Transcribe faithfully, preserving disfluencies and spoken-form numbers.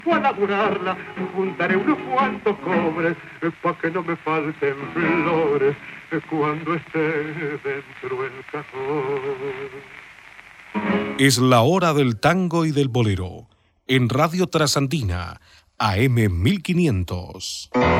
Fue a laburarla, juntaré unos cuantos cobres, pa' que no me falten flores cuando esté dentro el cajón. Es la hora del tango y del bolero, en Radio Trasandina, A M mil quinientos.